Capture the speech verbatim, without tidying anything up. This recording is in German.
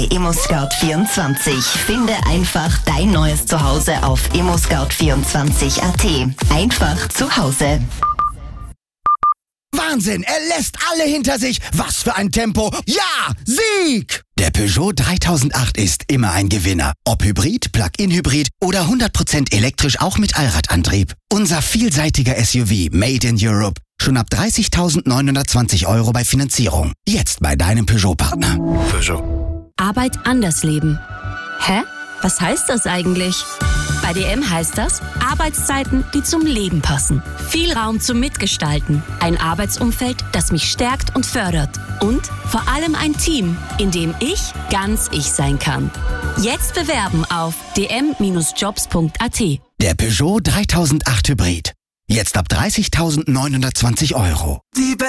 bei ImmoScout vierundzwanzig. Finde einfach dein neues Zuhause auf immo scout vierundzwanzig punkt at. Einfach zu Hause. Wahnsinn, er lässt alle hinter sich. Was für ein Tempo. Ja, Sieg! Der Peugeot dreitausendacht ist immer ein Gewinner. Ob Hybrid, Plug-in-Hybrid oder hundert Prozent elektrisch auch mit Allradantrieb. Unser vielseitiger S U V Made in Europe. Schon ab dreißigtausendneunhundertzwanzig Euro bei Finanzierung. Jetzt bei deinem Peugeot-Partner. Peugeot. Arbeit anders leben. Hä? Was heißt das eigentlich? Bei D M heißt das Arbeitszeiten, die zum Leben passen. Viel Raum zum Mitgestalten. Ein Arbeitsumfeld, das mich stärkt und fördert. Und vor allem ein Team, in dem ich ganz ich sein kann. Jetzt bewerben auf d m Bindestrich jobs punkt a t. Der Peugeot dreitausendacht Hybrid. Jetzt ab dreißigtausendneunhundertzwanzig Euro. Die